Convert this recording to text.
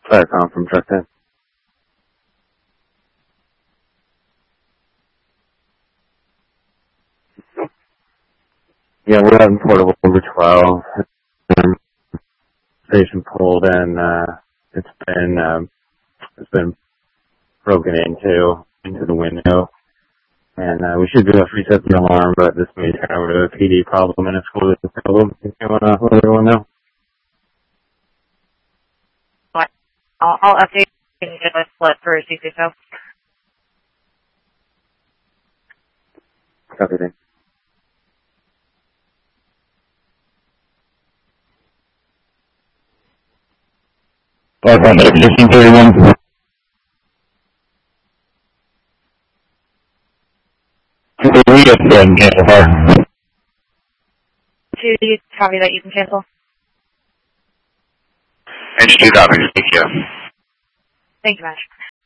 Firecom from Truck 10. Yeah, we're out in Portable over 12. Station pulled and it's been broken into the window. And we should be able to reset the alarm, but this may turn over to a PD problem and it's closed. If you want to let everyone know. I'll update and get a split for CCSO. Copy that. Firecom 1631. Cancel fire. 2, do you copy that you can cancel? H2 copy. Thank you. Thank you much.